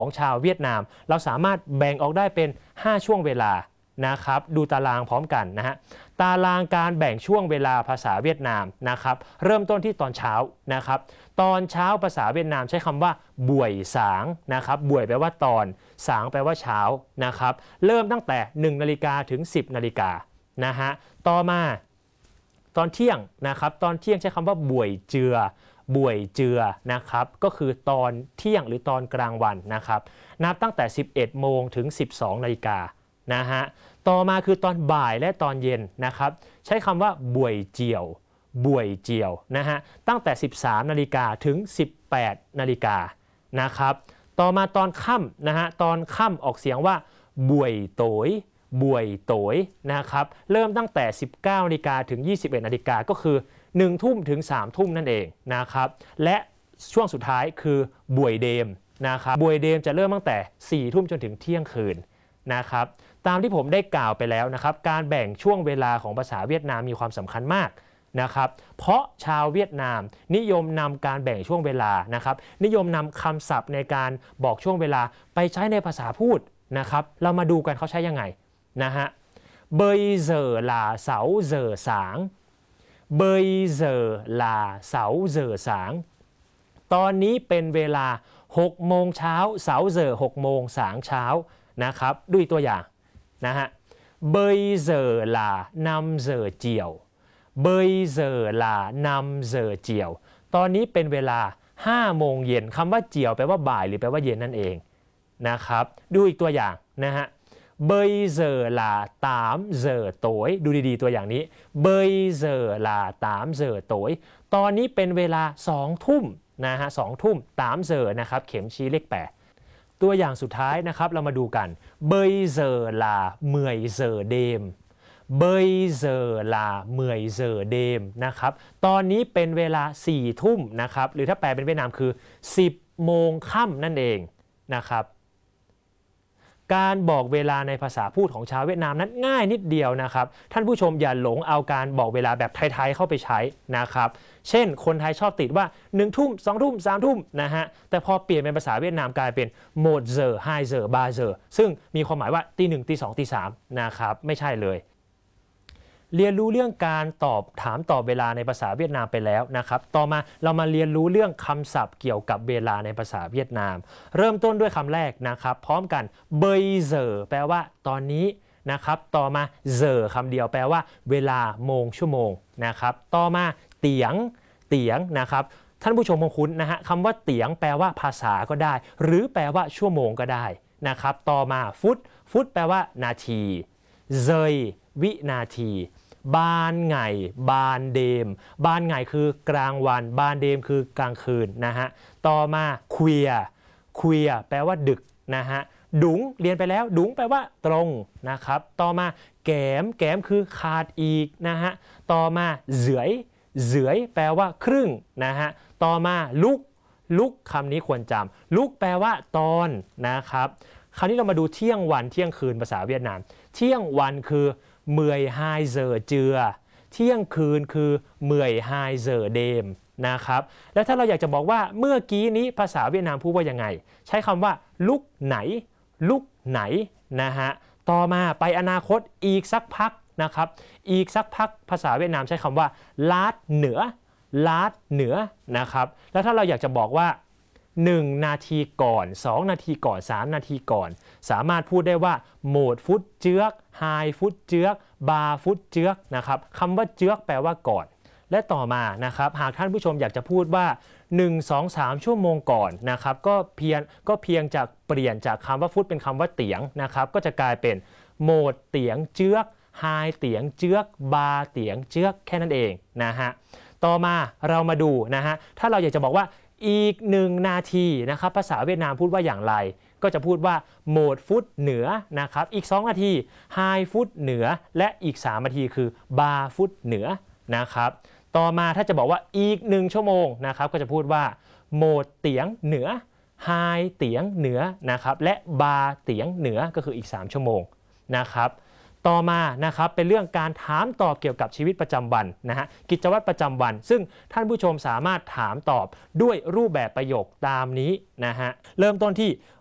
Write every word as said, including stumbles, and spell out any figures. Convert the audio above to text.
ของชาวเวียดนามเราสามารถแบ่งออกได้เป็นห้าช่วงเวลานะครับดูตารางพร้อมกันนะฮะตารางการแบ่งช่วงเวลาภาษาเวียดนามนะครับเริ่มต้นที่ตอนเช้านะครับตอนเช้าภาษาเวียดนามใช้คำว่าบ่วยสางนะครับบ่วยแปลว่าตอนสางแปลว่าเช้านะครับเริ่มตั้งแต่หนึ่งนาฬิกาถึงสิบนาฬิกานะฮะต่อมาตอนเที่ยงนะครับตอนเที่ยงใช้คำว่าบ่วยเจือบ่วยเจือนะครับก็คือตอนเที่ยงหรือตอนกลางวันนะครับนับตั้งแต่สิบเอ็ดโมงถึงสิบสองนาฬิกานะฮะต่อมาคือตอนบ่ายและตอนเย็นนะครับใช้คำว่าบ่วยเจียวบ่วยเจียวนะฮะตั้งแต่สิบสามนาฬิกาถึงสิบแปดนาฬิกานะครับต่อมาตอนค่ำนะฮะตอนค่ำออกเสียงว่าบ่วยโตยบ่วยโตยนะครับเริ่มตั้งแต่สิบเก้านาฬิกาถึงยี่สิบเอ็ดนาฬิกาก็คือหนึ่งทุ่มถึงสามทุ่มนั่นเองนะครับและช่วงสุดท้ายคือบ่วยเดมนะครับบ่วยเดมจะเริ่มตั้งแต่สี่ทุ่มจนถึงเที่ยงคืนนะครับตามที่ผมได้กล่าวไปแล้วนะครับการแบ่งช่วงเวลาของภาษาเวียดนามมีความสำคัญมากนะครับเพราะชาวเวียดนามนิยมนำการแบ่งช่วงเวลานะครับนิยมนำคำศัพท์ในการบอกช่วงเวลาไปใช้ในภาษาพูดนะครับเรามาดูกันเขาใช้ยังไงนะฮะเบยเจอลาเสาเจอสางเบยเจอลาเสาเจอสางตอนนี้เป็นเวลาหกโมงเช้าเสาเจอหกโมงสางเช้านะครับด้วยตัวอย่างนะฮะเบยเจอลานำเจอเจียวเบยเจอลานำเจอเจียวตอนนี้เป็นเวลาห้าโมงเย็นคำว่าเจียวแปลว่าบ่ายหรือแปลว่าเย็นนั่นเองนะครับดูอีกตัวอย่างนะฮะเบยเจอลาตามเจอโตยดูดีๆตัวอย่างนี้เบยเจอลาตามเจอโตยตอนนี้เป็นเวลาสองทุ่มนะฮะสองทุ่มตามเจอนะครับเข็มชี้เลขแปดตัวอย่างสุดท้ายนะครับเรามาดูกันเบยเจอลาเมื่อยเจอเดมเบยเจอลาเมื่อยเจอเดมนะครับตอนนี้เป็นเวลาสี่ทุ่มนะครับหรือถ้าแปลเป็นเวียดนามคือสิบโมงค่ำนั่นเองนะครับการบอกเวลาในภาษาพูดของชาวเวียดนามนั้นง่ายนิดเดียวนะครับท่านผู้ชมอย่าหลงเอาการบอกเวลาแบบไทยๆเข้าไปใช้นะครับเช่นคนไทยชอบติดว่าหนึ่งทุ่มสองทุ่มสามทุ่มนะฮะแต่พอเปลี่ยนเป็นภาษาเวียดนามกลายเป็นโมดเจอไฮเจอบาเจอซึ่งมีความหมายว่าตีหนึ่งตีสองตีสามนะครับไม่ใช่เลยเรียนรู้เรื่องการตอบถามตอบเวลาในภาษาเวียดนามไปแล้วนะครับต่อมาเรามาเรียนรู้เรื่องคำศัพท์เกี่ยวกับเวลาในภาษาเวียดนามเริ่มต้นด้วยคำแรกนะครับพร้อมกันเบยเจอแปลว่าตอนนี้นะครับต่อมาเจอคำเดียวแปลว่าเวลาโมงชั่วโมงนะครับต่อมาเตียงเตียงนะครับท่านผู้ชมคงคุ้นนะฮะคำว่าเตียงแปลว่าภาษาก็ได้หรือแปลว่าชั่วโมงก็ได้นะครับต่อมาฟุตฟุตแปลว่านาทีเจยวินาทีบานไงบานเดมบานไงคือกลางวันบานเดมคือกลางคืนนะฮะต่อมาเควียเควียแปลว่าดึกนะฮะดุงเรียนไปแล้วดุงแปลว่าตรงนะครับต่อมาแกมแกมคือขาดอีกนะฮะต่อมาเสือยเสือยแปลว่าครึ่งนะฮะต่อมาลุกลุกคำนี้ควรจำลุกแปลว่าตอนนะครับคราวนี้เรามาดูเที่ยงวันเที่ยงคืนภาษาเวียดนามเที่ยงวันคือเมื่อยไฮเจอเจือเที่ยงคืนคือเมื่อยไฮเจอเดมนะครับแล้วถ้าเราอยากจะบอกว่าเมื่อกี้นี้ภาษาเวียดนามพูดว่ายังไงใช้คำว่าลุกไหนลุกไหนนะฮะต่อมาไปอนาคตอีกสักพักนะครับอีกสักพักภาษาเวียดนามใช้คำว่าลาดเหนือลาดเหนือนะครับแล้วถ้าเราอยากจะบอกว่าหนึ่งนาทีก่อนสองนาทีก่อนสามนาทีก่อนสามารถพูดได้ว่าโหมดฟุตเจือกไฮฟุตเจือกบาฟุตเจือกนะครับคำว่าเจือกแปลว่าก่อนและต่อมานะครับหากท่านผู้ชมอยากจะพูดว่าหนึ่ง สอง สามชั่วโมงก่อนนะครับก็เพียงก็เพียงจะเปลี่ยนจากคำว่าฟุตเป็นคำว่าเตียงนะครับก็จะกลายเป็นโหมดเตียงเจือกไฮเตียงเจือกบาเตียงเจือกแค่นั้นเองนะฮะต่อมาเรามาดูนะฮะถ้าเราอยากจะบอกว่าอีกหนึ่งนาทีนะครับภาษาเวียดนามพูดว่าอย่างไรก็จะพูดว่าโหมดฟุตเหนือนะครับอีกสองนาทีไฮฟุตเหนือและอีกสามนาทีคือบาฟุตเหนือนะครับต่อมาถ้าจะบอกว่าอีกหนึ่งชั่วโมงนะครับก็จะพูดว่าโหมดเตียงเหนือไฮเตียงเหนือนะครับและบาเตียงเหนือก็คืออีกสามชั่วโมงนะครับต่อมานะครับเป็นเรื่องการถามตอบเกี่ยวกับชีวิตประจำวันนะฮะกิจวัตรประจำวันซึ่งท่านผู้ชมสามารถถามตอบด้วยรูปแบบประโยคตามนี้นะฮะเริ่มต้นที่